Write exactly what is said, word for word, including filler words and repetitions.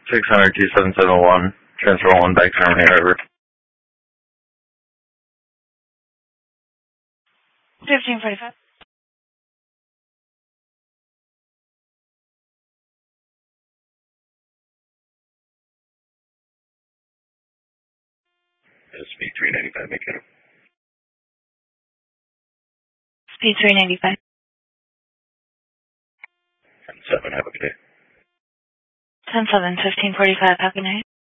six hundred two seven seven one, transfer one back to Harmony River. fifteen forty-five. Speed three ninety-five, make it. Speed three ninety-five. ten seven, have a good day. ten seven, fifteen forty-five, have a good night.